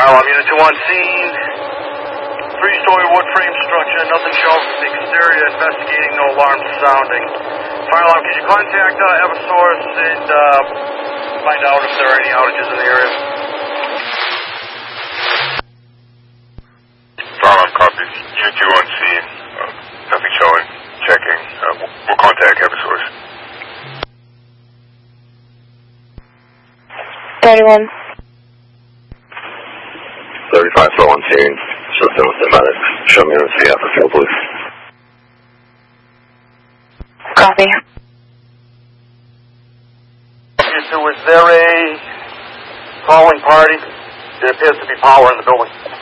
Fire alarm unit 2 on scene. 3-story wood frame structure, nothing shown from the exterior, investigating, no alarms sounding. Fire alarm, could you contact Eversource and find out if there are any outages in the area? Fire alarm copies. Unit 2 on scene. Nothing showing. Checking. We'll contact Eversource. 31. 35 for on scene. Something with the medic. Show me what's the field, please. Copy. So is there a calling party? There appears to be power in the building.